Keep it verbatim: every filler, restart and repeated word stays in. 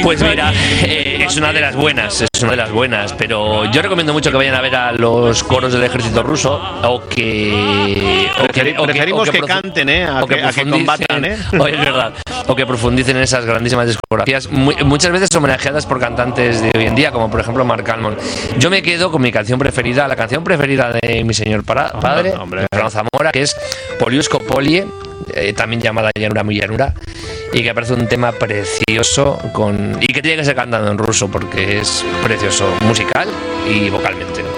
Pues mira, eh, es una de las buenas, es una de las buenas, pero yo recomiendo mucho que vayan a ver a los coros del ejército ruso o que... O que, o que preferimos o que, que, que canten, ¿eh? A, o que, que, a que combatan, ¿eh? O es verdad, o que profundicen en esas grandísimas discografías, muy, muchas veces homenajeadas por cantantes de hoy en día, como por ejemplo Marc Almond. Yo me quedo con mi canción preferida, la canción preferida de mi señor para, padre, Fernando Zamora, que es Poliusco Polie, eh, también llamada Llanura muy llanura, y que parece un tema precioso con y que tiene que ser cantado en ruso porque es precioso musical y vocalmente.